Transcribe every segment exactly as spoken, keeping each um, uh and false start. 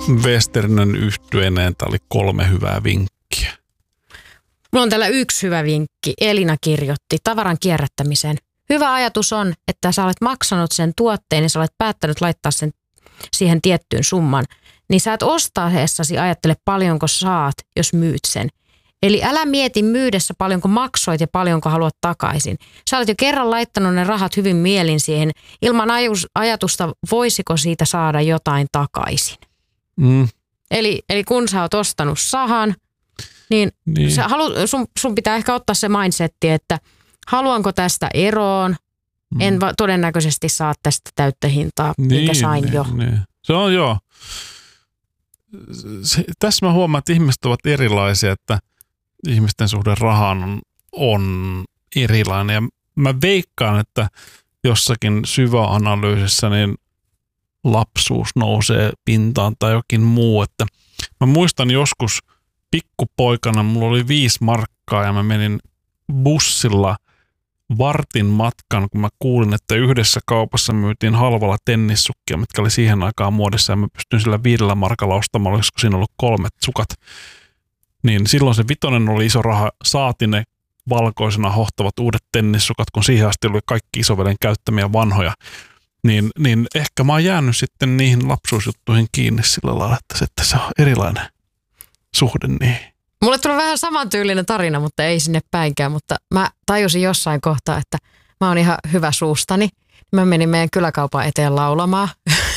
Westernen yhtyeineen. Tämä oli kolme hyvää vinkkiä. Mulla on täällä yksi hyvä vinkki. Elina kirjoitti tavaran kierrättämiseen. Hyvä ajatus on, että sä olet maksanut sen tuotteen ja sä olet päättänyt laittaa sen siihen tiettyyn summan. Niin sä et ostaessasi ajattele paljonko saat, jos myyt sen. Eli älä mieti myydessä paljonko maksoit ja paljonko haluat takaisin. Sä olet jo kerran laittanut ne rahat hyvin mielin siihen ilman ajatusta, voisiko siitä saada jotain takaisin. Mm. Eli, eli kun sä oot ostanut sahan, niin, niin. Sä halu, sun, sun pitää ehkä ottaa se mindsetti, että haluanko tästä eroon, mm. en va, todennäköisesti saa tästä täyttä hintaa, niin, minkä sain niin, jo. Niin. Se on joo. Se, tässä mä huomaan, että ihmiset ovat erilaisia, että ihmisten suhde rahaan on, on erilainen. Ja mä veikkaan, että jossakin syväanalyysissä niin lapsuus nousee pintaan tai jokin muu. Että mä muistan joskus pikkupoikana, mulla oli viisi markkaa ja mä menin bussilla vartin matkan, kun mä kuulin, että yhdessä kaupassa myytiin halvalla tennissukkia, mitkä oli siihen aikaan muodissa ja mä pystyin sillä viidellä markalla ostamaan, olisiko siinä ollut kolmet sukat. Niin silloin se vitonen oli iso raha, saati ne valkoisena hohtavat uudet tennissukat, kun siihen asti oli kaikki isovelen käyttämiä vanhoja. Niin, niin ehkä mä oon jäänyt sitten niihin lapsuusjuttuihin kiinni sillä lailla, että se, että se on erilainen suhde niihin. Mulle tuli vähän samantyylinen tarina, mutta ei sinne päinkään, mutta mä tajusin jossain kohtaa, että mä oon ihan hyvä suustani. Mä menin meidän kyläkaupan eteen laulamaan,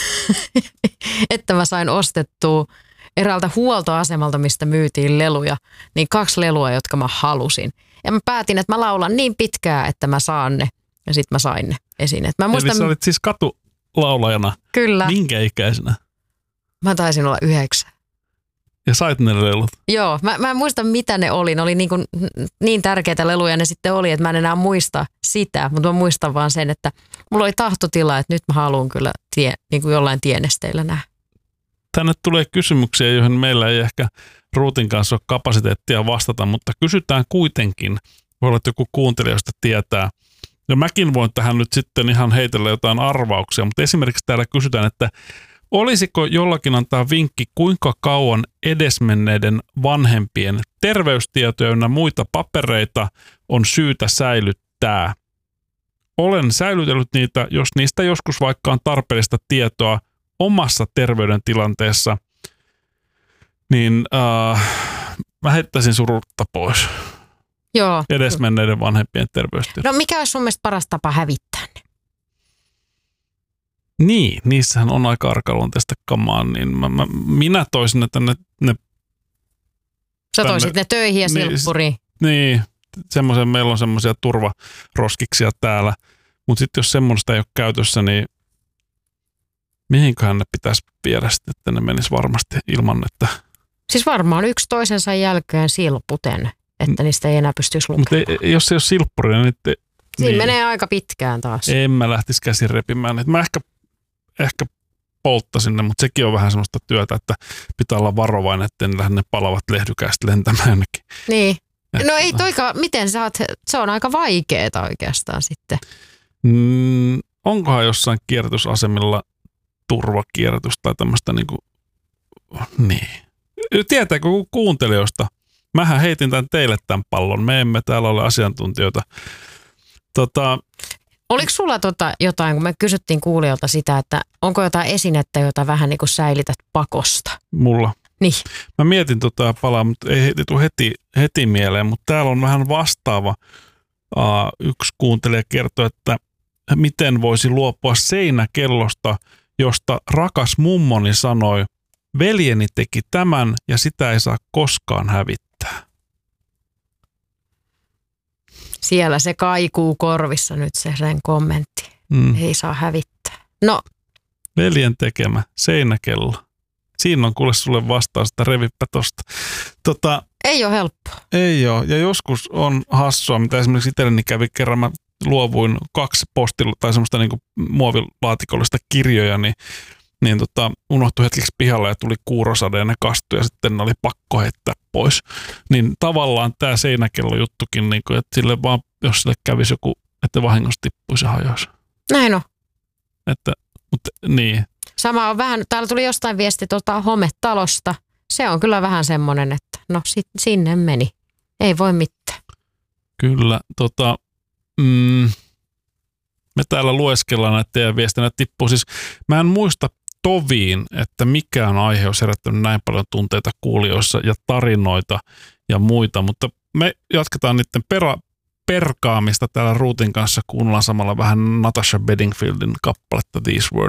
että mä sain ostettua eräältä huoltoasemalta, mistä myytiin leluja, niin kaksi lelua, jotka mä halusin. Ja mä päätin, että mä laulan niin pitkään, että mä saan ne. Ja sit mä sain ne esineet. Mä muistan, eli sä olit siis katulaulajana? Kyllä. Minkä ikäisenä? Mä taisin olla yhdeksän. Ja sait ne lelut? Joo. Mä, mä en muista, mitä ne oli. Ne oli niin, kuin, niin tärkeitä leluja ne sitten oli, että mä en enää muista sitä. Mutta mä muistan vaan sen, että mulla oli tahtotila, että nyt mä haluan kyllä tie, niin kuin jollain tienesteillä nähdä. Tänne tulee kysymyksiä, joihin meillä ei ehkä Ruutin kanssa ole kapasiteettia vastata, mutta kysytään kuitenkin. Voi olla, että joku kuuntelijoista tietää. Ja mäkin voin tähän nyt sitten ihan heitellä jotain arvauksia, mutta esimerkiksi täällä kysytään, että olisiko jollakin antaa vinkki, kuinka kauan edesmenneiden vanhempien terveystietoja ynnä muita papereita on syytä säilyttää? Olen säilytellyt niitä, jos niistä joskus vaikka on tarpeellista tietoa omassa terveydentilanteessa, niin äh, mä heittäisin surutta pois. Joo. Edesmenneiden vanhempien terveystietoja. No mikä olisi sun mielestä paras tapa hävittää ne? Niin, niissähän on aika arkaluonteista kamaa, niin mä, mä, minä toisin, että ne... ne Sä toisit ne töihin ja niin, silppuriin. Niin, semmoisen, meillä on semmoisia turvaroskiksia täällä, mutta sitten jos semmoista ei ole käytössä, niin mihinköhän ne pitäisi viedä sitten, että ne menis varmasti ilman, että... Siis varmaan yksi toisensa jälkeen silpputen, että niistä ei enää pystyisi lukemaan. Mutta ei, jos se ei ole silppuri, niin... Te, Siinä niin, menee aika pitkään taas. En mä lähtisi käsin repimään. Et mä ehkä, ehkä polttasin ne, mutta sekin on vähän semmoista työtä, että pitää olla varovainen, ettei ne lähde ne palavat lehdykäistä lentämään jonnekin. Niin. No ei toika, miten sä oot, se on aika vaikeeta oikeastaan sitten. Mm, onkohan jossain kierrätysasemilla turvakierrätys tai tämmöistä niinku, niin. Tietääkö kuuntelijoista? Mähän heitin tämän teille tämän pallon. Me emme täällä ole asiantuntijoita. Tota, Oliko sulla tota jotain, kun me kysyttiin kuulijoilta sitä, että onko jotain esinettä, jota vähän niin kuin säilytät pakosta? Mulla. Niin. Mä mietin tota palaa, mutta ei tule heti, heti mieleen, mutta täällä on vähän vastaava. Uh, yksi kuuntelija kertoi, että miten voisi luopua seinäkellosta, josta rakas mummoni sanoi, veljeni teki tämän ja sitä ei saa koskaan hävittää. Siellä se kaikuu korvissa nyt se sen kommentti. Mm. Ei saa hävittää. No. Veljen tekemä seinäkello. Siinä on kuule sulle vastausta, revipä tosta. Tota, ei ole helppoa. Ei ole. Ja joskus on hassua, mitä esimerkiksi itselleni kävi kerran. Mä luovuin kaksi postilla tai semmoista niinku muovilaatikollista kirjoja, niin, niin tota, unohtui hetkeksi pihalle ja tuli kuurosade ja ne kastui ja sitten ne oli pakko heittää pois. Niin tavallaan tämä seinäkello juttukin, niin kuin, että sille vaan, jos sille kävisi joku, että vahingossa tippuisi ja hajoisi. Näin on. Että, mutta niin. Sama on vähän, täällä tuli jostain viesti tuolta hometalosta. Se on kyllä vähän semmoinen, että no sit, sinne meni. Ei voi mitään. Kyllä, tota, mm, me täällä lueskellaan näitä teidän viestinä tippuu. Siis mä en muista toviin, että mikään aihe olisi herättänyt näin paljon tunteita kuulijoissa ja tarinoita ja muita, mutta me jatketaan niiden perä, perkaamista täällä Ruutin kanssa. Kuunnellaan samalla vähän Natasha Bedingfieldin kappaletta These Words.